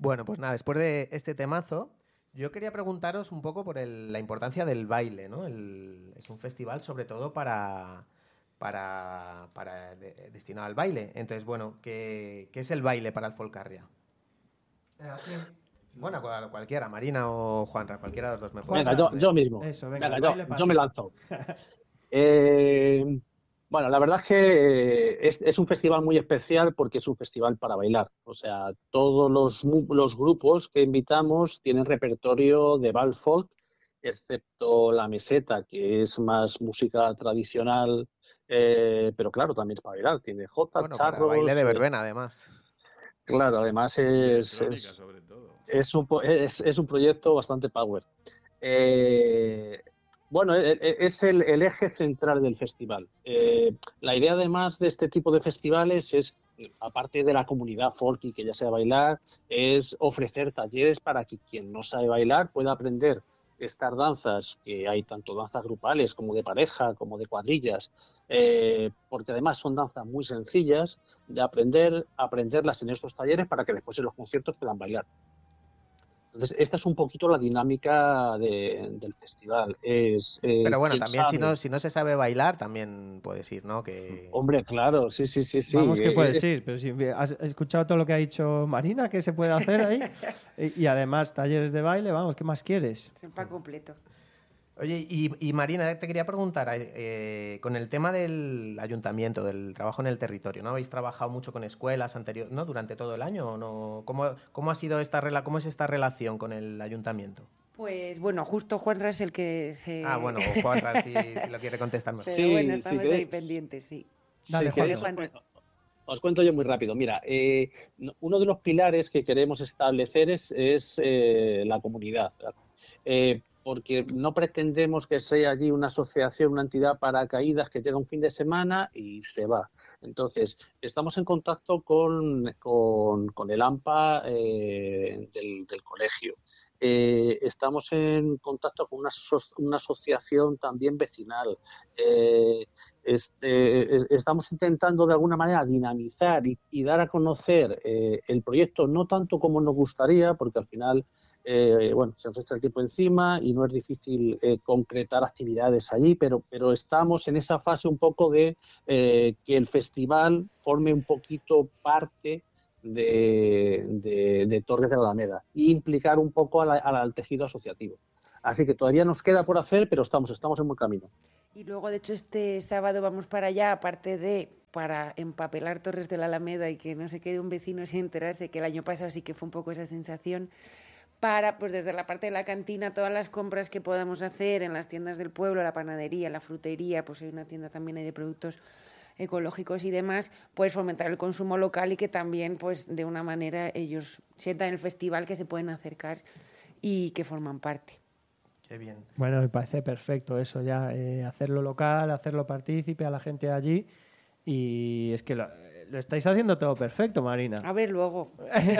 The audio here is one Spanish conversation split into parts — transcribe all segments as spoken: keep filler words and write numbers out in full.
Bueno, pues nada, después de este temazo, yo quería preguntaros un poco por el- la importancia del baile, ¿no? El- es un festival sobre todo para, para, para de- destinado al baile. Entonces, bueno, ¿qué, qué es el baile para el Folcarria? ¿A quién? Bueno, cual- cualquiera, Marina o Juanra, cualquiera de los dos me puede Venga, yo, responder. Juanra, yo mismo. eso, venga, Venga, el yo, baile para yo me ti. lanzo. Eh, bueno, la verdad es que eh, es, es un festival muy especial porque es un festival para bailar. O sea, todos los, mu- los grupos que invitamos tienen repertorio de bal folk, excepto la meseta, que es más música tradicional, eh, pero claro, también es para bailar. Tiene jotas, Bueno, para baile de charros, eh, verbena, además. claro, además Y es, electrónica, es, sobre todo. es un, po- es, es un proyecto bastante power. Eh, bueno, e- e- es el, el eje central del festival. Eh, la idea, además de este tipo de festivales, es, aparte de la comunidad folky que ya sabe bailar, es ofrecer talleres para que quien no sabe bailar pueda aprender estas danzas, que hay tanto danzas grupales como de pareja, como de cuadrillas, eh, porque además son danzas muy sencillas de aprender, aprenderlas en estos talleres para que después en los conciertos puedan bailar. Entonces, esta es un poquito la dinámica de- del festival. Es eh, Pero bueno, quien también si sabe. no, si no se sabe bailar, también puedes ir, ¿no? Que... Hombre, claro, sí, sí, sí, sí. Vamos, que eh, puedes es- ir, pero si has escuchado todo lo que ha dicho Marina, que se puede hacer ahí. Y, y además, talleres de baile, vamos, ¿qué más quieres? Es el pack completo. Oye, y, y Marina, te quería preguntar, eh, con el tema del ayuntamiento, del trabajo en el territorio, ¿no? ¿Habéis trabajado mucho con escuelas anterior, ¿no? Durante todo el año o no? ¿Cómo, cómo ha sido esta rela, cómo es esta relación con el ayuntamiento? Pues bueno, justo Juanra es el que se... Ah, bueno, o Juanra, si, si lo quiere contestar más. Pero Sí, bueno, sí, estamos que- ahí pendientes, sí. Dale, si queréis, Juanjo. os cuento- os cuento yo muy rápido. Mira, eh, no- uno de los pilares que queremos establecer es, es, eh, la comunidad. Eh, porque no pretendemos que sea allí una asociación, una entidad paracaídas que llega un fin de semana y se va. Entonces, estamos en contacto con, con, con el AMPA eh, del, del colegio. Eh, estamos en contacto con una, so- una asociación también vecinal. Eh, este, es- estamos intentando de alguna manera dinamizar y, y dar a conocer eh, el proyecto, no tanto como nos gustaría, porque al final eh, bueno, se nos echa el tiempo encima y no es difícil eh, concretar actividades allí, pero, pero estamos en esa fase un poco de eh, que el festival forme un poquito parte de, de, de Torres de la Alameda e implicar un poco a la- a la- al tejido asociativo. Así que todavía nos queda por hacer, pero estamos, estamos en buen camino. Y luego, de hecho, este sábado vamos para allá, aparte de para empapelar Torres de la Alameda y que no se quede un vecino sin enterarse, que el año pasado sí que fue un poco esa sensación, para, pues desde la parte de la cantina, todas las compras que podamos hacer en las tiendas del pueblo, la panadería, la frutería, pues hay una tienda también ahí de productos ecológicos y demás, pues fomentar el consumo local y que también, pues de una manera, ellos sientan en el festival que se pueden acercar y que forman parte. Qué bien. Bueno, me parece perfecto eso ya, eh, hacerlo local, hacerlo partícipe a la gente de allí. Y es que lo, lo estáis haciendo todo perfecto, Marina. A ver, luego.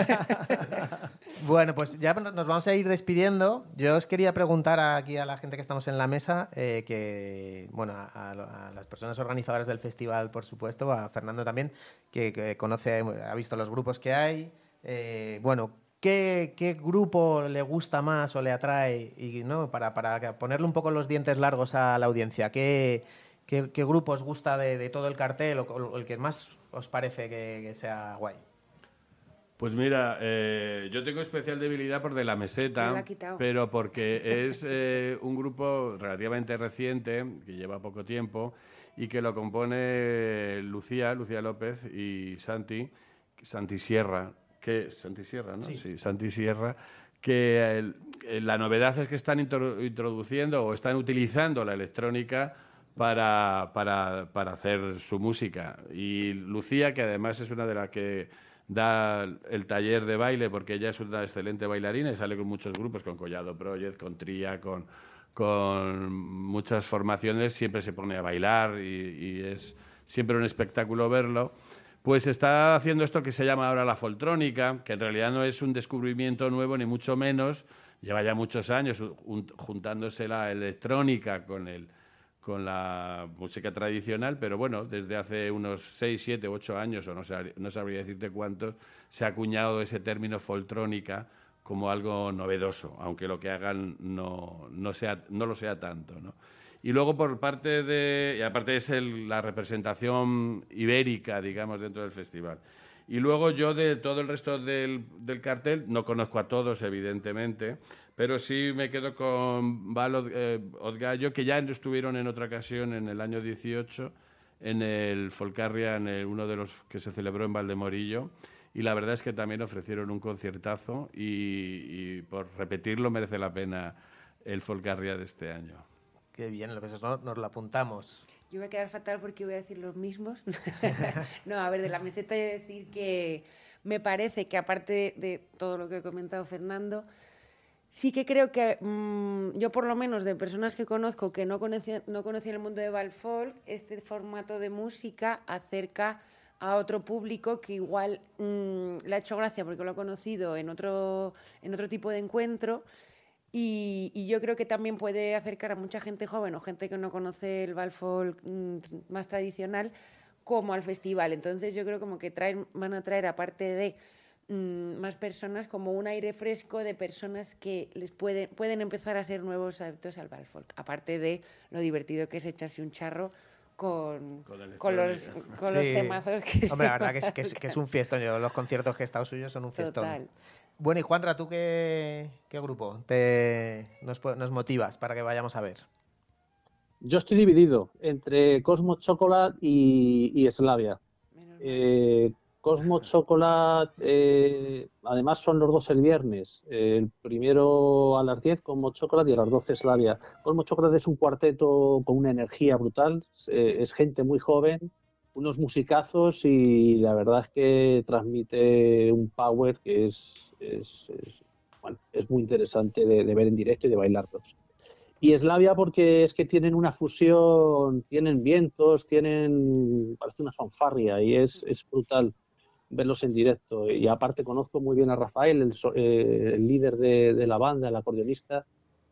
Bueno, pues ya nos vamos a ir despidiendo. Yo os quería preguntar aquí a la gente que estamos en la mesa, eh, que, bueno, a, a las personas organizadoras del festival, por supuesto, a Fernando también, que, que conoce, ha visto los grupos que hay. Eh, bueno, ¿qué, qué grupo le gusta más o le atrae? Y no, para, para ponerle un poco los dientes largos a la audiencia, ¿qué, qué, qué grupo os gusta de, de todo el cartel o, o el que más os parece que, que sea guay? Pues mira, eh, yo tengo especial debilidad por De la Me Meseta, la ha quitado. pero porque es eh, un grupo relativamente reciente, que lleva poco tiempo, y que lo compone Lucía, Lucía López y Santi, Santi Sierra, que Santi Sierra, ¿no? Sí. Sí, Santi Sierra, que el- el- la novedad es que están intro- introduciendo o están utilizando la electrónica para, para, para hacer su música. Y Lucía, que además es una de las que da el taller de baile, porque ella es una excelente bailarina y sale con muchos grupos, con Collado Project, con Tría, con, con muchas formaciones, siempre se pone a bailar y, y es siempre un espectáculo verlo. Pues está haciendo esto que se llama ahora la foltrónica, que en realidad no es un descubrimiento nuevo ni mucho menos, lleva ya muchos años un- juntándose la electrónica con el con la música tradicional, pero bueno, desde hace unos seis, siete, ocho años, o no, sab- no sabría decirte cuántos, se ha acuñado ese término foltrónica como algo novedoso, aunque lo que hagan no, no, sea, no lo sea tanto, ¿no? Y luego por parte de... Y aparte es el, la representación ibérica, digamos, dentro del festival. Y luego yo de todo el resto del, del cartel, no conozco a todos, evidentemente, pero sí me quedo con Val eh, Odgallo, que ya estuvieron en otra ocasión, en el año dieciocho, en el Folcarria, en el, uno de los que se celebró en Valdemorillo, y la verdad es que también ofrecieron un conciertazo y, y por repetirlo merece la pena el Folcarria de este año. Qué bien, lo que nos, nos lo apuntamos. Yo voy a quedar fatal porque voy a decir los mismos. No, a ver, de la meseta voy a decir que me parece que aparte de, de todo lo que ha comentado Fernando, sí que creo que mmm, yo por lo menos de personas que conozco que no conocían, no conocían el mundo de Valfolk, este formato de música acerca a otro público que igual mmm, le ha hecho gracia porque lo ha conocido en otro, en otro tipo de encuentro. Y, y yo creo que también puede acercar a mucha gente joven o gente que no conoce el Valfolk mmm, más tradicional como al festival. Entonces yo creo como que traen, van a traer, aparte de mmm, más personas, como un aire fresco de personas que les pueden, pueden empezar a ser nuevos adeptos al Valfolk. Aparte de lo divertido que es echarse un charro con, con, con, los, con sí. los temazos que Hombre, la verdad que es, que, es, que es un fiestón. Yo, los conciertos que he estado suyos son un fiestón. Total. Bueno, y Juanra, ¿tú qué, qué grupo te, nos, nos motivas para que vayamos a ver? Yo estoy dividido entre Cosmo Chocolate y, y Slavia. Eh, Cosmo Chocolate, eh, además son los dos el viernes. Eh, el primero a las diez, Cosmo Chocolate, y a las doce Slavia. Cosmo Chocolate es un cuarteto con una energía brutal, eh, es gente muy joven, unos musicazos y la verdad es que transmite un power que es, es, es, bueno, es muy interesante de, de ver en directo y de bailarlos. Y Slavia porque es que tienen una fusión, tienen vientos, tienen, parece una fanfarria y es, es brutal verlos en directo. Y aparte conozco muy bien a Rafael, el, eh, el líder de, de la banda, el acordeonista,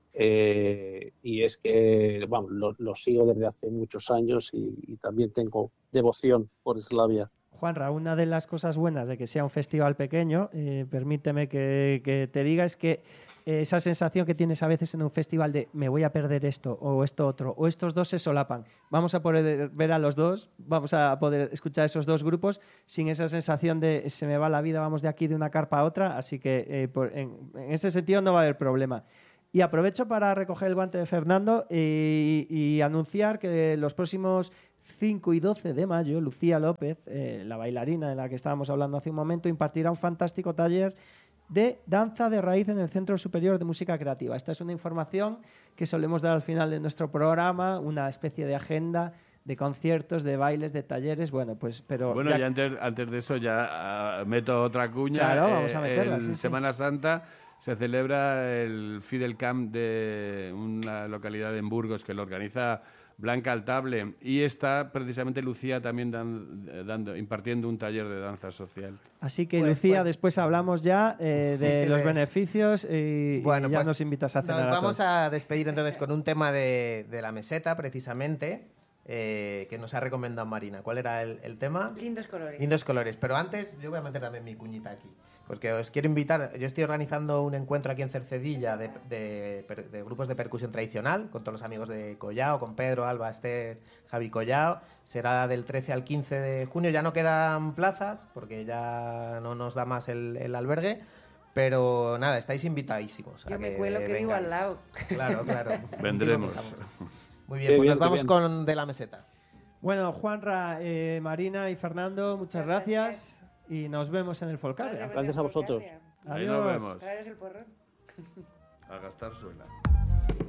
eh, y es que, vamos, lo, lo sigo desde hace muchos años y, y también tengo devoción por Slavia. Juanra, una de las cosas buenas de que sea un festival pequeño, eh, permíteme que, que te diga, es que eh, esa sensación que tienes a veces en un festival de me voy a perder esto o esto otro, o estos dos se solapan. Vamos a poder ver a los dos, vamos a poder escuchar esos dos grupos sin esa sensación de se me va la vida, vamos de aquí de una carpa a otra, así que eh, por, en, en ese sentido no va a haber problema. Y aprovecho para recoger el guante de Fernando y, y anunciar que los próximos cinco y doce de mayo, Lucía López, eh, la bailarina de la que estábamos hablando hace un momento, impartirá un fantástico taller de danza de raíz en el Centro Superior de Música Creativa. Esta es una información que solemos dar al final de nuestro programa, una especie de agenda de conciertos, de bailes, de talleres, bueno, pues, pero... Bueno, ya... y antes, antes de eso ya uh, meto otra cuña. Claro, vamos a meterla. En sí, Semana sí. Santa se celebra el Fidel Camp de una localidad en Burgos que lo organiza Blanca Altable, y está precisamente Lucía también dan, dando, impartiendo un taller de danza social. Así que, pues, Lucía, pues, después hablamos ya eh, de sí, sí, los le... beneficios y, bueno, y ya pues, nos invitas a cenar. Nos vamos a, a despedir entonces con un tema de, de la meseta, precisamente, eh, que nos ha recomendado Marina. ¿Cuál era el, el tema? Lindos colores. Lindos colores. Pero antes, yo voy a meter también mi cuñita aquí. Porque os quiero invitar, yo estoy organizando un encuentro aquí en Cercedilla de, de, de grupos de percusión tradicional, con todos los amigos de Collao, con Pedro, Alba, Esther, Javi Collao. Será del trece al quince de junio, ya no quedan plazas, porque ya no nos da más el, el albergue. Pero nada, estáis invitadísimos. Yo a me que cuelo que vengáis. vivo al lado. Claro, claro. Vendremos. Muy bien, pues nos vamos con De la Meseta. Bueno, Juanra, eh, Marina y Fernando, muchas gracias. gracias. Y nos vemos en el Folcarria. Gracias a vosotros. Ahí nos vemos. Traeros el porrón. A gastar suela.